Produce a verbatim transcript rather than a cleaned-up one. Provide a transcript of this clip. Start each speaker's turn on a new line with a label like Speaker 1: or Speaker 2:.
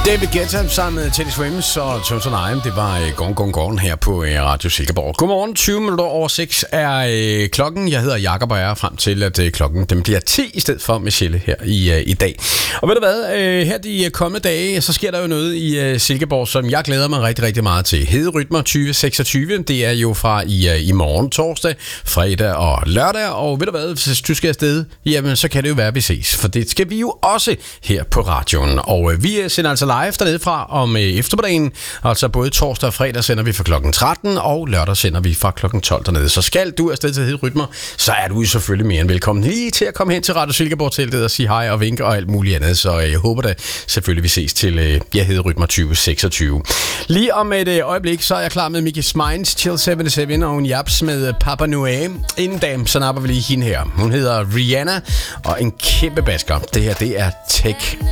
Speaker 1: David Guetta sammen med Teddy Swims og Tones and I. Det var uh, Gong Gong Gong her på uh, Radio Silkeborg. Godmorgen, tyve minutter over seks er uh, klokken. Jeg hedder Jakob og jeg er frem til, at uh, klokken den bliver ti i stedet for Michelle her i, uh, i dag. Og ved du hvad, uh, her de kommende dage, så sker der jo noget i uh, Silkeborg, som jeg glæder mig rigtig, rigtig meget til. Hederytmer tyve seksogtyve, det er jo fra i, uh, i morgen, torsdag, fredag og lørdag. Og ved du hvad, hvis du skal afsted, jamen så kan det jo være, at vi ses. For det skal vi jo også her på radioen. Og uh, vi sender altså live dernede fra om eftermiddagen. Altså både torsdag og fredag sender vi fra klokken tretten, og lørdag sender vi fra klokken tolv dernede. Så skal du afsted til Hederytmer, så er du selvfølgelig mere end velkommen lige til at komme hen til Radio Silkeborg-teltet og sige hej og vinke og alt muligt andet. Så jeg håber da selvfølgelig, vi ses til ja, Hederytmer tyve seksogtyve. Lige om et øjeblik, så er jeg klar med Mickey Minds, Chill syvoghalvfems og en japs med Papa Noé. Inden dam, så napper vi lige hende her. Hun hedder Rihanna og en kæmpe basker. Det her, det er Tech